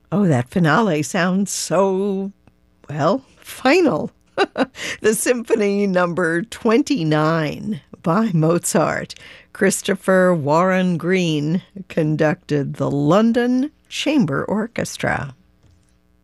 Oh, that finale sounds so, well, final. The Symphony Number 29 by Mozart. Christopher Warren Green conducted the London Chamber Orchestra.